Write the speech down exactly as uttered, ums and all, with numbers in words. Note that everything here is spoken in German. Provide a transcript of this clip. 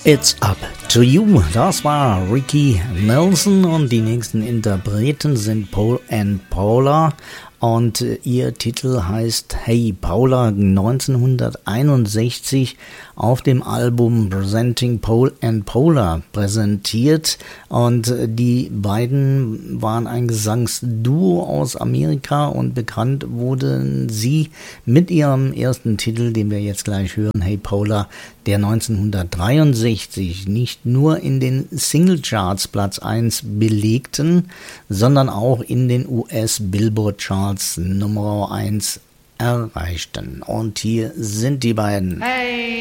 It's Up to You. Das war Ricky Nelson und die nächsten Interpreten sind Paul and Paula und ihr Titel heißt Hey Paula, neunzehnhunderteinundsechzig auf dem Album Presenting Paul and Paula präsentiert, und die beiden waren ein Gesangsduo aus Amerika und bekannt wurden sie mit ihrem ersten Titel, den wir jetzt gleich hören, Hey Paula, der neunzehnhundertdreiundsechzig nicht nur in den Singlecharts Platz eins belegten, sondern auch in den U S Billboard Charts Nummer eins erreichten. Und hier sind die beiden. Hey.